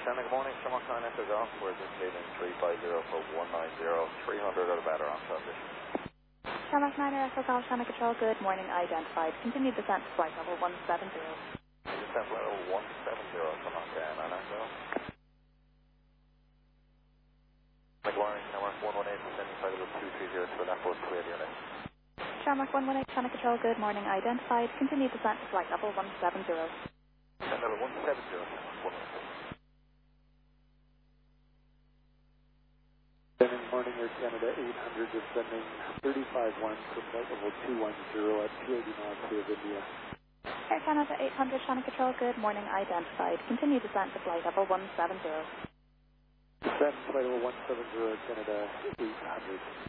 Shannon, good morning. Shamrock 9 Echo Golf. We're just leaving 350 for 190, 300 or better on transition. Shamrock 9 Echo Golf, Shannon Control, good morning. Identified. Continued descent to flight level 170. Descent level 170, Shamrock 9 Echo. McLaren, Shamrock 118, descending flight level 230 to left 428 units. Shamrock 118, Shannon Control, good morning. Identified. Continued descent to flight level 170. Descent level 170, Good morning, Air Canada 800, descending 35-1 from flight level 210 at 280 knots of India. Air Canada 800, Shannon Control, good morning. Identified. Continue descent to flight level 170. Descend flight level 170, Canada 800.